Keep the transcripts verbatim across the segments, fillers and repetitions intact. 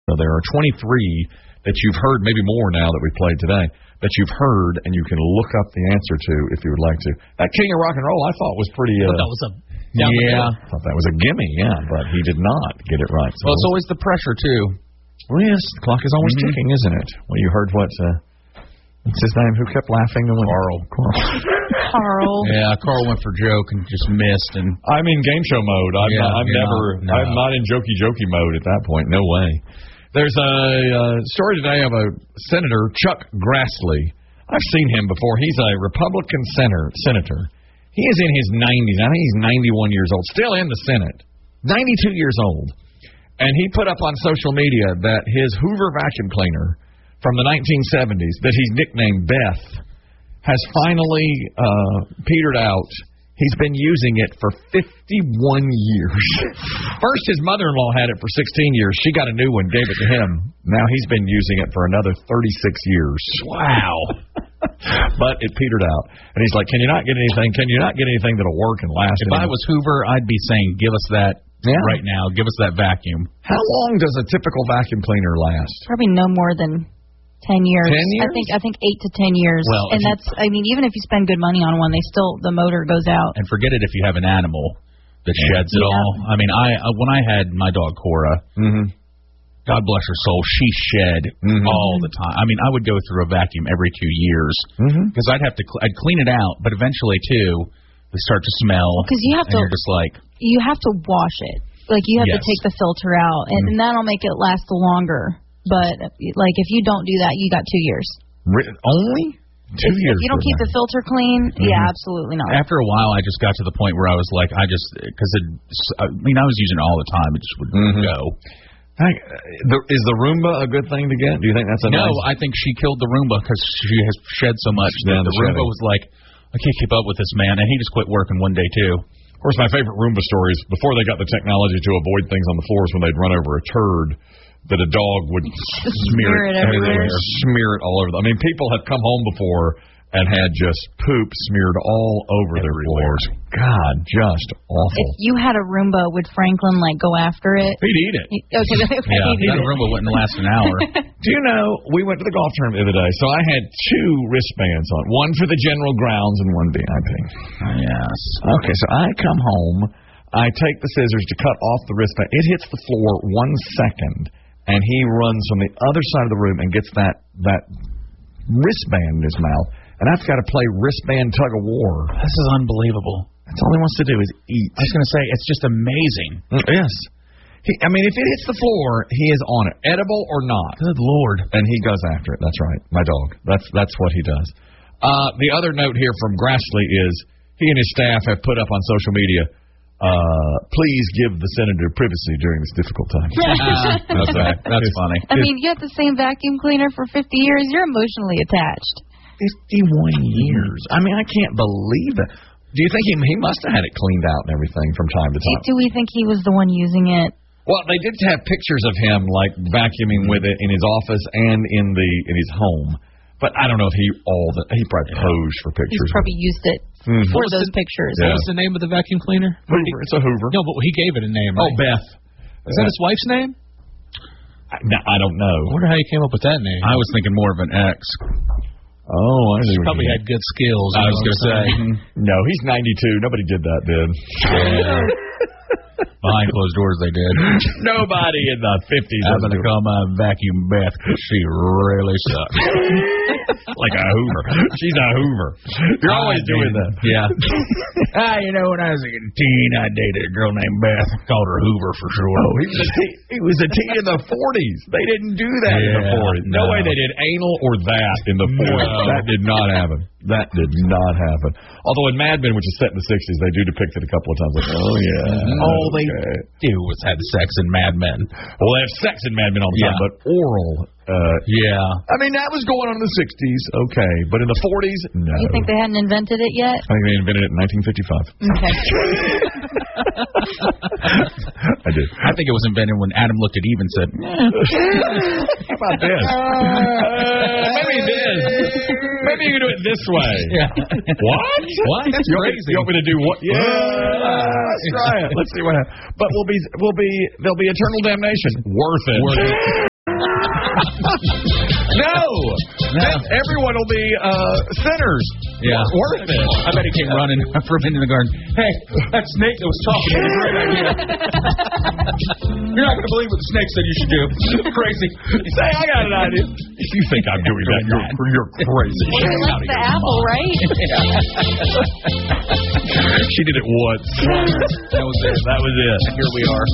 So there are twenty-three that you've heard, maybe more now that we've played today, that you've heard and you can look up the answer to if you would like to. That King of Rock and Roll I thought was pretty... Uh, that was a... Yeah, I thought that was a gimme, yeah, but he did not get it right. So well, it's always the pressure, too. Well, yes, the clock is always mm-hmm. ticking, isn't it? Well, you heard what... Uh, what's his name? Who kept laughing? The Carl. Carl. Carl. Yeah, Carl went for joke and just missed. And I'm in game show mode. I'm, yeah, not, I'm never... Not, no. I'm not in jokey-jokey mode at that point. No way. There's a uh, story today of a Senator, Chuck Grassley. I've seen him before. He's a Republican senator. Senator. He is in his nineties. I think he's ninety-one years old, still in the Senate. ninety-two years old. And he put up on social media that his Hoover vacuum cleaner from the nineteen seventies, that he's nicknamed Beth, has finally uh, petered out. He's been using it for fifty-one years. First, his mother-in-law had it for sixteen years. She got a new one, gave it to him. Now he's been using it for another thirty-six years. Wow. But it petered out. And he's like, can you not get anything? Can you not get anything that'll work and last? If I was Hoover, I'd be saying, give us that yeah. right now. Give us that vacuum. How long does a typical vacuum cleaner last? Probably no more than... Ten years. Ten years? I think I think eight to ten years. Well, and that's I mean, even if you spend good money on one, they still the motor goes out. And forget it if you have an animal that sheds it yeah. all. I mean, I uh, when I had my dog Cora, mm-hmm. God bless her soul, she shed mm-hmm. all the time. I mean, I would go through a vacuum every two years because mm-hmm. I'd have to cl- I'd clean it out, but eventually too, they start to smell. Because you have and to, you're just like you have to wash it. Like you have yes. to take the filter out, and, mm-hmm. and that'll make it last longer. But, like, if you don't do that, you got two years. Only? Two if, years. If you don't keep the filter clean, mm-hmm. yeah, absolutely not. After a while, I just got to the point where I was like, I just, because it, I mean, I was using it all the time. It just would mm-hmm. go. Hey, the, is the Roomba a good thing to get? Do you think that's a No, nice... I think she killed the Roomba because she has shed so much. Yeah, the the Roomba shedding. was like, I can't keep up with this man, and he just quit working one day, too. Of course, my favorite Roomba stories, before they got the technology to avoid things on the floors when they'd run over a turd, that a dog would smear, smear it everywhere. Smear it all over. I mean, people have come home before and had just poop smeared all over their floors. God, just awful. If you had a Roomba, would Franklin, like, go after it? He'd eat it. He, okay, okay, yeah, he'd eat that it. Roomba wouldn't last an hour. Do you know, we went to the golf tournament the other day, so I had two wristbands on, one for the general grounds and one V I P. Yes. Okay, so I come home, I take the scissors to cut off the wristband. It hits the floor one second. And he runs from the other side of the room and gets that, that wristband in his mouth. And I've got to play wristband tug of war. This is unbelievable. That's all he wants to do is eat. I was going to say, it's just amazing. Yes. He, I mean, if it hits the floor, he is on it, edible or not. Good Lord. And he goes after it. That's right. My dog. That's that's what he does. Uh, the other note here from Grassley is he and his staff have put up on social media, Uh, please give the senator privacy during this difficult time. That's right. That's funny. I mean, you have the same vacuum cleaner for fifty years. You're emotionally attached. fifty-one years. I mean, I can't believe that. Do you think he he must have had it cleaned out and everything from time to time? Do, do we think he was the one using it? Well, they did have pictures of him like vacuuming with it in his office and in the in his home. But I don't know if he all the he probably yeah. posed for pictures. He's probably used it mm-hmm. for those the, pictures. Yeah. What was the name of the vacuum cleaner? Hoover. It's a Hoover. No, but he gave it a name. Oh, right? Beth. Is that his wife's name? I, no, I don't know. I wonder how he came up with that name. I was thinking more of an X. Oh, I see. He probably had good skills. I was going to say. No, he's ninety-two. Nobody did that, then. Yeah. Behind closed doors, they did. Nobody in the fifties. I'm going to call my vacuum Beth because she really sucks. Like a Hoover. She's a Hoover. You're always I doing did. that. Yeah. ah, you know, when I was a teen, I dated a girl named Beth. Called her Hoover for sure. Oh, he was a teen, he was a teen in the forties. They didn't do that yeah, in the forties. No. no way they did anal or that in the forties. No. That did not happen. That did not happen. Although in Mad Men, which is set in the sixties, they do depict it a couple of times. Like, oh, yeah. All they okay. do was have sex in Mad Men. Well, they have sex in Mad Men all the yeah. time, but oral. Uh, yeah. I mean, that was going on in the sixties, okay. But in the forties, no. You think they hadn't invented it yet? I think they invented it in nineteen fifty-five. Okay. I did. I think it was invented when Adam looked at Eve and said, eh. How about this? Uh, maybe this. Maybe you can do it this way. Yeah. What? What? That's you crazy. Want me, you want me to do what? Yeah. Let's try it. Let's see what happens. But we'll be, we'll be, there'll be eternal damnation. Worth it. Worth it. No! Then everyone will be uh, sinners. Yeah. Worth it. I bet he came running from into the garden. Hey, that snake that was talking is a great idea. You're not going to believe what the snake said you should do. Crazy. Say, I got an idea. If you think I'm doing that, you're, you're crazy. Well, you left the apple, right? She did it once. That was it. That was it. Here we are.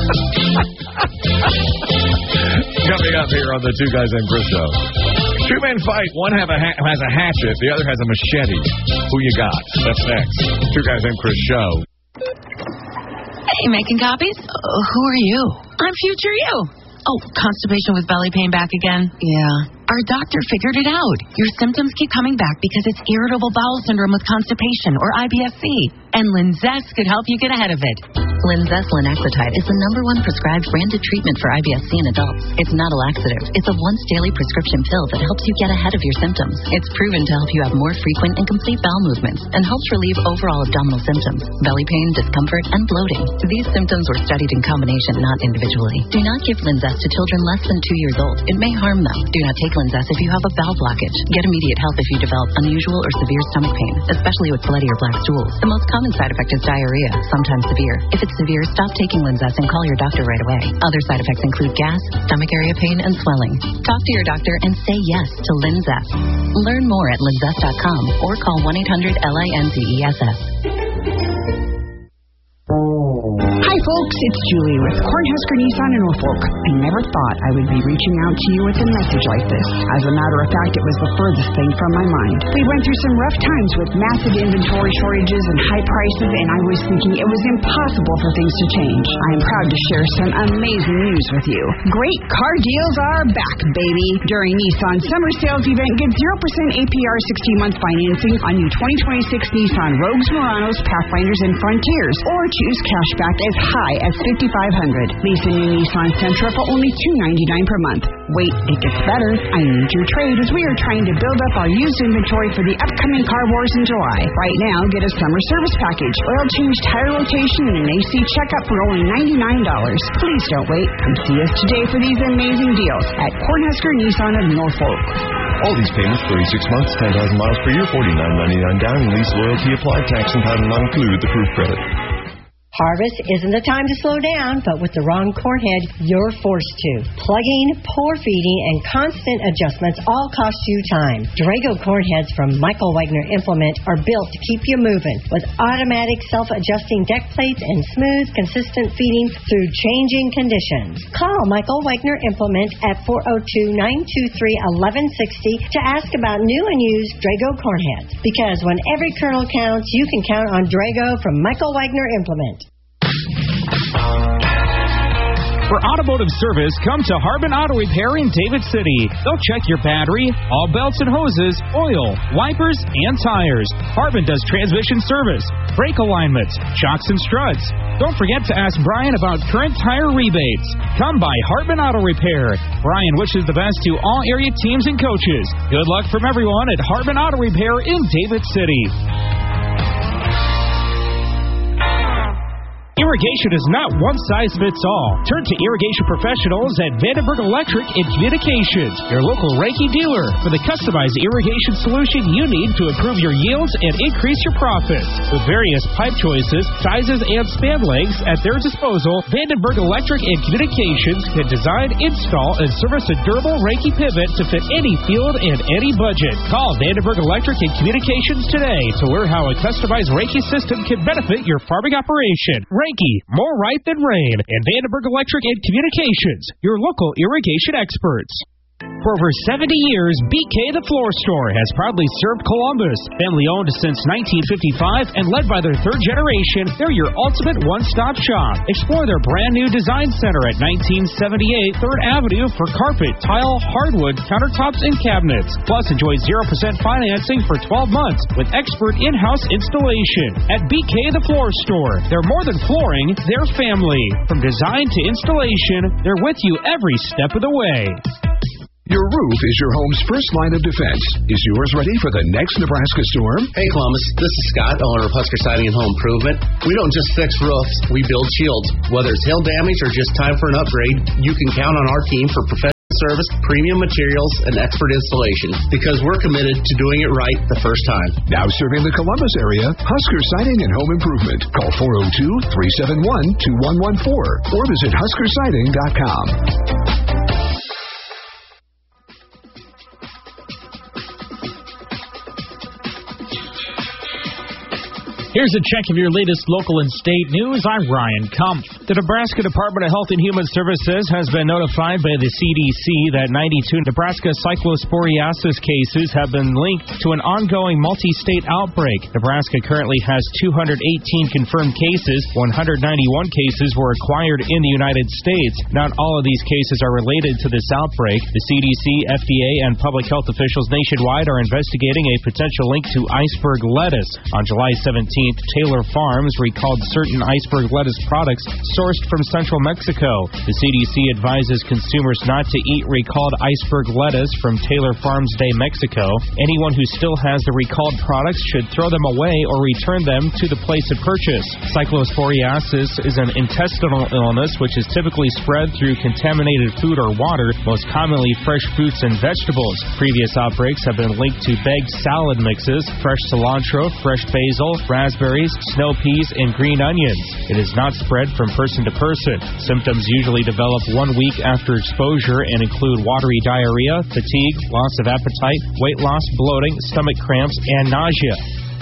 Coming up here on the Two Guys and Chris Show. Two men fight. One have a ha- has a hatchet. The other has a machete. Who you got? That's next. Two Guys and Chris Show. Hey, making copies? Uh, who are you? I'm future you. Oh, constipation with belly pain back again? Yeah. Our doctor figured it out. Your symptoms keep coming back because it's irritable bowel syndrome with constipation, or I B S C. And Linzess could help you get ahead of it. Linzess Linaclotide is the number one prescribed branded treatment for I B S C in adults. It's not a laxative. It's a once daily prescription pill that helps you get ahead of your symptoms. It's proven to help you have more frequent and complete bowel movements and helps relieve overall abdominal symptoms, belly pain, discomfort, and bloating. These symptoms were studied in combination, not individually. Do not give Linzess to children less than two years old. It may harm them. Do not take Linzess if you have a bowel blockage. Get immediate help if you develop unusual or severe stomach pain, especially with bloody or black stools. The most common side effect is diarrhea, sometimes severe. If it's severe, stop taking Linzess and call your doctor right away. Other side effects include gas, stomach area pain, and swelling. Talk to your doctor and say yes to Linzess. Learn more at linzess dot com or call one eight hundred L I N Z E S S. Hi folks, it's Julie with Cornhusker Nissan in Norfolk. I never thought I would be reaching out to you with a message like this. As a matter of fact, it was the furthest thing from my mind. We went through some rough times with massive inventory shortages and high prices, and I was thinking it was impossible for things to change. I am proud to share some amazing news with you. Great car deals are back, baby. During Nissan's summer sales event, get zero percent A P R sixty-month financing on new twenty twenty-six Nissan Rogues, Muranos, Pathfinders, and Frontiers, or choose cashback as high as fifty-five hundred dollars. Lease a new Nissan Sentra for only two hundred ninety-nine dollars per month. Wait, it gets better. I need your trade as we are trying to build up our used inventory for the upcoming car wars in July. Right now, get a summer service package, oil change, tire rotation, and an A C checkup for only ninety-nine dollars. Please don't wait. Come see us today for these amazing deals at Cornhusker Nissan of Norfolk. All these payments, thirty-six months, ten thousand miles per year, forty-nine ninety-nine down, and lease loyalty applied, tax and title not included, the proof credit. Harvest isn't the time to slow down, but with the wrong corn head, you're forced to. Plugging, pour feeding, and constant adjustments all cost you time. Drago corn heads from Michael Wagner Implement are built to keep you moving with automatic self-adjusting deck plates and smooth, consistent feeding through changing conditions. Call Michael Wagner Implement at four oh two, nine two three, one one six oh to ask about new and used Drago corn heads. Because when every kernel counts, you can count on Drago from Michael Wagner Implement. For automotive service, come to Harbin Auto Repair in David City. They'll check your battery, all belts and hoses, oil, wipers, and tires. Harbin does transmission service, brake alignments, shocks and struts. Don't forget to ask Brian about current tire rebates. Come by Harbin Auto Repair. Brian wishes the best to all area teams and coaches. Good luck from everyone at Harbin Auto Repair in David City. Irrigation is not one size fits all. Turn to irrigation professionals at Vandenberg Electric and Communications, your local Reiki dealer, for the customized irrigation solution you need to improve your yields and increase your profits. With various pipe choices, sizes, and span lengths at their disposal, Vandenberg Electric and Communications can design, install, and service a durable Reiki pivot to fit any field and any budget. Call Vandenberg Electric and Communications today to learn how a customized Reiki system can benefit your farming operation. Reiki, more right than rain, and Vandenberg Electric and Communications, your local irrigation experts. For over seventy years, B K The Floor Store has proudly served Columbus. Family owned since nineteen fifty-five and led by their third generation, they're your ultimate one-stop shop. Explore their brand new design center at nineteen seventy-eight third Avenue for carpet, tile, hardwood, countertops, and cabinets. Plus, enjoy zero percent financing for twelve months with expert in-house installation. At B K The Floor Store, they're more than flooring, they're family. From design to installation, they're with you every step of the way. Your roof is your home's first line of defense. Is yours ready for the next Nebraska storm? Hey, Columbus. This is Scott, owner of Husker Siding and Home Improvement. We don't just fix roofs, we build shields. Whether it's hail damage or just time for an upgrade, you can count on our team for professional service, premium materials, and expert installation because we're committed to doing it right the first time. Now serving the Columbus area, Husker Siding and Home Improvement. Call four oh two, three seven one, two one one four or visit husker siding dot com. Here's a check of your latest local and state news. I'm Ryan Kumpf. The Nebraska Department of Health and Human Services has been notified by the C D C that ninety-two Nebraska cyclosporiasis cases have been linked to an ongoing multi-state outbreak. Nebraska currently has two hundred eighteen confirmed cases. one hundred ninety-one cases were acquired in the United States. Not all of these cases are related to this outbreak. The C D C, F D A, and public health officials nationwide are investigating a potential link to iceberg lettuce. On July seventeenth, Taylor Farms recalled certain iceberg lettuce products sourced from central Mexico. The C D C advises consumers not to eat recalled iceberg lettuce from Taylor Farms Day, Mexico. Anyone who still has the recalled products should throw them away or return them to the place of purchase. Cyclosporiasis is an intestinal illness which is typically spread through contaminated food or water, most commonly fresh fruits and vegetables. Previous outbreaks have been linked to bagged salad mixes, fresh cilantro, fresh basil, raspberries, snow peas, and green onions. It is not spread from person to person. Symptoms usually develop one week after exposure and include watery diarrhea, fatigue, loss of appetite, weight loss, bloating, stomach cramps, and nausea.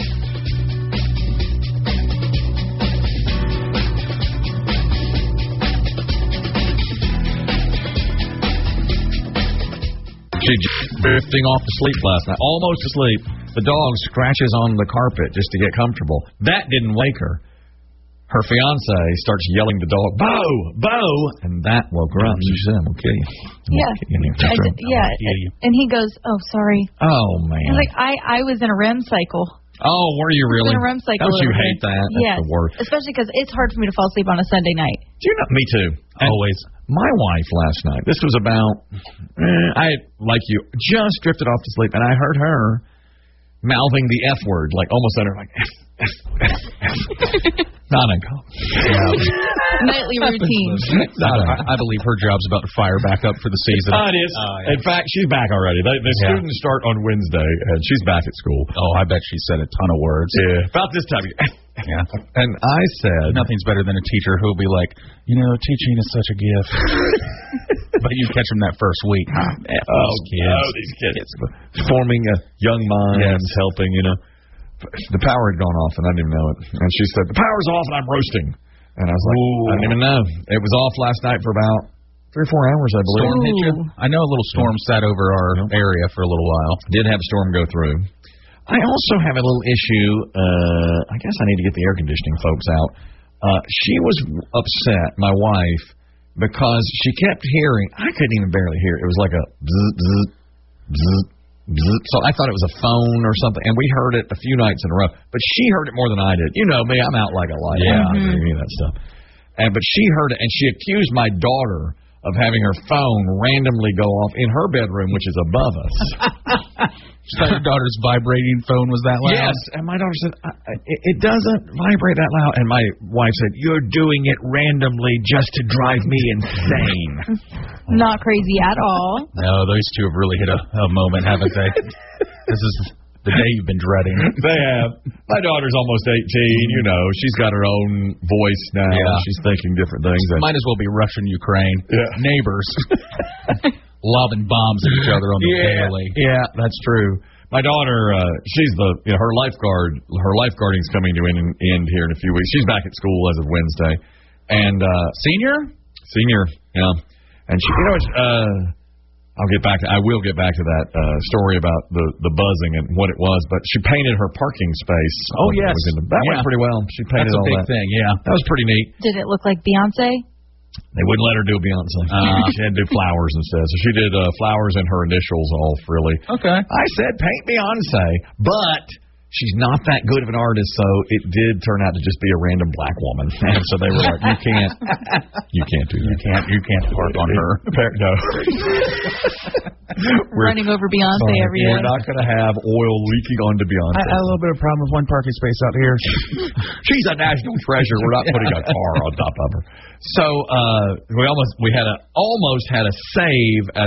She drifting off to sleep last night, almost asleep. The dog scratches on the carpet just to get comfortable. That didn't wake her. Her fiance starts yelling at the dog, "Bo! Bo!" And that woke her up. She said, "I'm okay." Yeah. I did, yeah. And he goes, "Oh, sorry." Oh, man. I was like, I, I was in a R E M cycle. Oh, were you really? I was in a R E M cycle. Don't you hate that? That's yes. the worst. Especially because it's hard for me to fall asleep on a Sunday night. Do you know? Me too. Always. My wife last night, this was about, eh, I, like you, just drifted off to sleep, and I heard her mouthing the F word, like almost under, like, F, F, F, F. Not uncommon. Yeah. Nightly routine. I, I believe her job's about to fire back up for the season. Oh, it is. Uh, yeah. In fact, she's back already. The, the yeah. students start on Wednesday, and she's back at school. Oh, I bet she said a ton of words. Yeah. About this time. Yeah. And I said... Nothing's better than a teacher who'll be like, you know, teaching is such a gift. But you catch them that first week. Ah, man, oh, kids. Oh, these kids. Forming a young mind, yes. helping, you know. The power had gone off, and I didn't even know it. And she said, "The power's off, and I'm roasting." And I was like, Ooh. I didn't even know. It was off last night for about three or four hours, I believe. Storm hit you? I know a little storm sat over our area for a little while. Did have a storm go through. I also have a little issue. Uh, I guess I need to get the air conditioning folks out. Uh, she was upset, my wife, because she kept hearing, I couldn't even barely hear it. It was like a bzz, bzz, bzz, bzz. So I thought it was a phone or something, and we heard it a few nights in a row. But she heard it more than I did. You know me, I'm out like a light. Yeah, I hear any of that stuff. And, but she heard it, and she accused my daughter of having her phone randomly go off in her bedroom, which is above us. So your daughter's vibrating phone was that loud? Yes, and my daughter said, I, it, it doesn't vibrate that loud. And my wife said, "You're doing it randomly just to drive me insane." Not crazy at all. No, those two have really hit a, a moment, haven't they? This is the day you've been dreading. They have. My daughter's almost eighteen, you know. She's got her own voice now. Yeah. She's thinking different things. Might as well be Russian Ukraine. Yeah. Neighbors. Lobbing bombs at each other on the yeah, daily. Yeah, that's true. My daughter, uh, she's the, you know, her lifeguard, her lifeguarding's coming to an end here in a few weeks. She's back at school as of Wednesday. And, uh, senior? Senior, yeah. And she, you know, uh, I'll get back to, I will get back to that, uh, story about the, the buzzing and what it was, but she painted her parking space. Oh, yes. That, that yeah. went pretty well. She painted That's a all big that. thing, yeah. That was pretty neat. Did it look like Beyonce? They wouldn't let her do Beyonce. Uh, she had to do flowers instead. So she did uh, flowers and her initials all frilly. Okay. I said paint Beyonce, but she's not that good of an artist, so it did turn out to just be a random black woman. And so they were like, you can't, you can't do that. You can't, you can't park on her. No. Running over Beyonce sorry, every day. We're not going to have oil leaking onto Beyonce. I had a little bit of problem with one parking space out here. She's a national treasure. We're not putting a car on top of her. So uh, we almost we had a almost had a save at